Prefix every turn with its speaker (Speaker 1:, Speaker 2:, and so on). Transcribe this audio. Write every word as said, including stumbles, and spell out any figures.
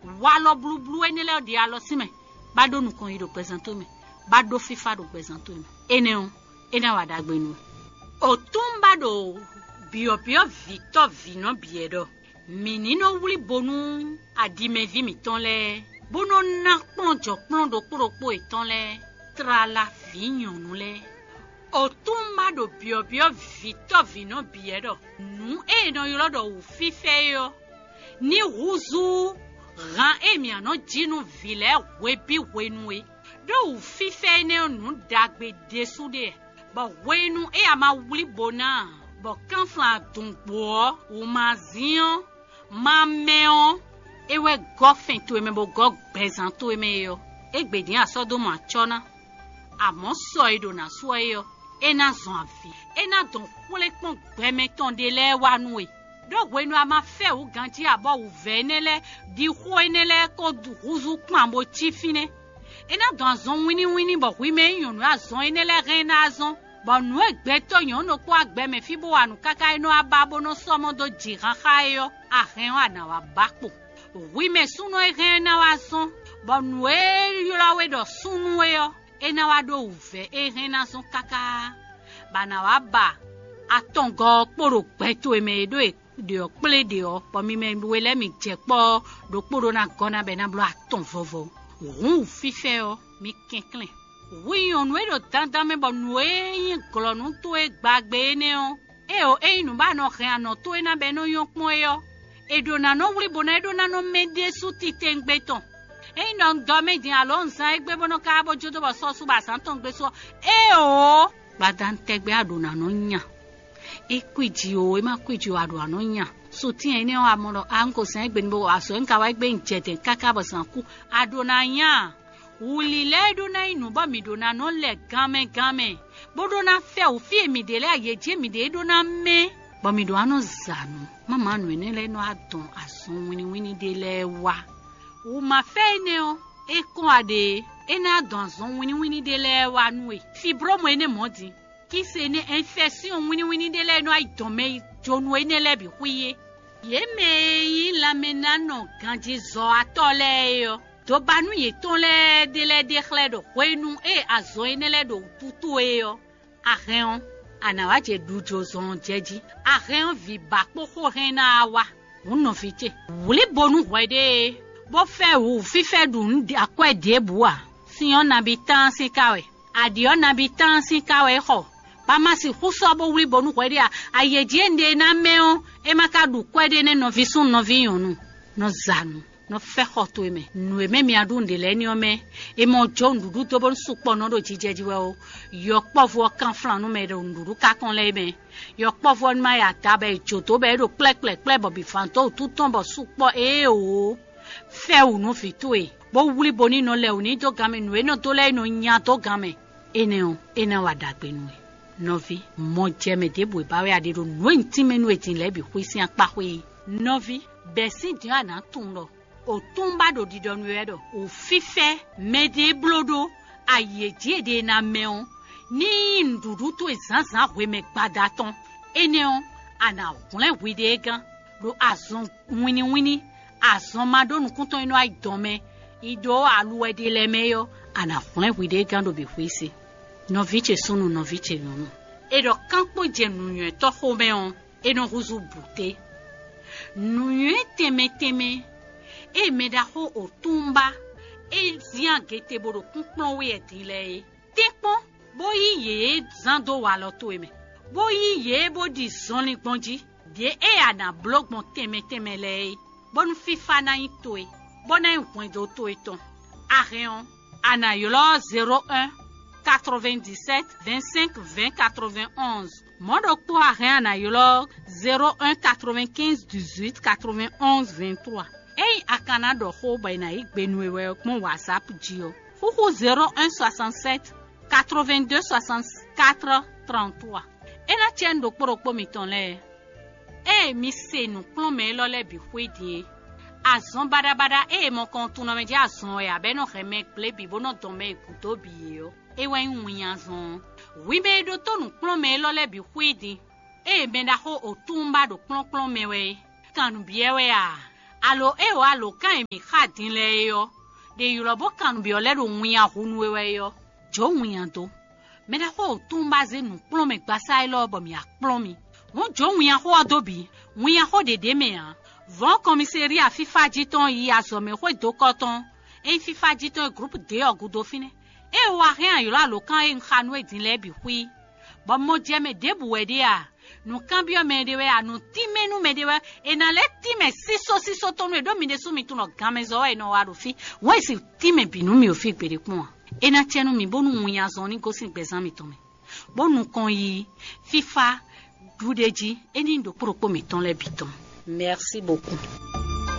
Speaker 1: walo blu blu enele di alo sime bado nu kon yido presento me bado fifa do presento me eneon ena wada gbenu otumba do bio bio vito vino biedo menino wuli bonu adime vi mi ton le bono na ponjo plondo koropo eton le trala vignon nu le otumba do bio bio vito vino biedo nu e no yolo do fife yo ni ruzu ran emi ano jinu vile webi wenue do fife ne nu dagbe desude ba wenu e ama wuli bona bo kanfla dunpo o mazion mameo ewe gofen to eme bo gog bezanto eme yo egbedin asodo mo achona amo so ido na so yo ena zonvi ena don kule pon gbeme ton de le wanu e do wenu ama fe u ganji abo u venele di ho enele ko ruzu pon mo tifine ena don zon wini wini bo wi me yunu azon enele rena azon bo nu egbe to yon no ko agbe me fibo anu kaka eno ababo no somo do jiran khayo ahen wa na wa bakpo wi me suno e na wa son bo nu e yola we do sunu we yo ena wa do uve e rena son kaka bana wa ba atongo poro peto e me do e de o ple de o po mi me wele mi je po do poro na gona be na blo aton vovo run fife o mi kinklen oui on we do tanta me bo nu e glonu to e gbagbe ne o e o e nu ba no re ano to e na be no yon pon e yo e do na no wuri bona e do na no mede su ti tengbeton e no do me din alon san egbe bono ka bo jodo bo so su ba san ton gbe so e o ba dan tegbe ado na no nya e kwiji o e ma kwiji o ado no nya so ti en ni o amoro anko san egbe ni bo aso nka wa egbe njete kaka bo san ku ado na nya wuli le do na inu ba mi do na no le game game bodo na fe o fi mi de le aye je mi de do na me ba mi do ano zanu mama nu ene le no adon asun wini wini de le wa o ma fe ne o e kon ade ena adon asun wini wini de le wa nu e fibro mo ene modi ki se ne infection wini wini de le no ai don me jonu ene le bi huye ye me yin la menano ganji zo atole yo do banu ye ton le de le de khle do wenu e azo ene le do tutu e yo ahen ana wa je dujo zon jeji ahen vi ba poko rena wa unno fite wuli bonu wede bo fe wu fife dun akwa de bua si on habitant si kawe adi on habitant si kawe ho ba ma si huso bo wuli bonu wede ayeje nde na meo e maka du kwede ne no visun no viyonu no zanu no fe hoto eme nu eme mi adun de le ni ome e mo jo ndudu to bon supo no do jijeji we o yo povo kan flan no me do ndudu ka kon le me yo povo ma ya tabe jo to be do plek plek plek bo bi fanto tout ton bo supo e o fe u no fitu e bo wuli boni no le oni to game nu e no to le no nya to game ene o ene wa dagbe nu e novi mo je me de bo ba we ade do nu ntime nu etin le bi kwisi apa hwe novi besi di ana tun lo o tumba do didonu edo o fife mede blodo ayeje de na meon ni ndudu to ezanzan we me pada ton eneon ana kunle wide gan do azon wini wini azon madonu kunton ino ai dome ido aluwe de lemeyo ana kunle wide gan do bi kwisi no viche sunu no viche no edo kampo jenu nyu to homeon eno ruzu bute nyu teme teme e medaho otumba e zian gete bodo kunpon we etile tekpon boyi ye zando walo to eme boyi ye bodi zonli gbonji de e ana blog mon teme teme le bon fifa na ito e bona un point do to eton areon ana yolo zéro un quatre-vingt-dix-sept vingt-cinq vingt quatre-vingt-onze modo to areon ana yolo zéro un quatre-vingt-quinze dix-huit quatre-vingt-onze vingt-trois. Ei akana do ho ba na igbenuwe mon WhatsApp jio. Fuku zéro un soixante-sept quatre-vingt-deux soixante-quatre trente-trois. Ena tien do poro mi ton le. E mi se nu plon me lo le bi hwedi. Azon bada bada e mon kontu no me ja azon e abe no reme ple bi bono don me kuto bi yo. E wa nwuyan zon. Wi me do to nu plon me lo le bi hwedi. E me da ho otumba do plon plon me we. Kanu biewe a alo e o alo kan mi khadin le yo de yulobo kan bi ole do nwia hunu we yo jo nwia to me da ho tumba ze nu plon me gbasa e lo bo mi akplon mi won jo nwia ho adobi nwia ho de de me an von commissariat fifa jiton yi aso me ho do koton en fifa jiton groupe de ogudo fine e wa rien yo alo kan en khanu edin le bi hui bo mo je me debu we dia no cambio me dewe anu time nu me dewe e na le time siso siso tonu e do mi de su mi tu no gamezo e no waru fi we si time binu mi o fi pere kun e na tienu mi bonu nwia zon ni go sin gbezan mi to me bonu kon yi fifa dudeji eni ndo poropo mi ton le biton merci beaucoup.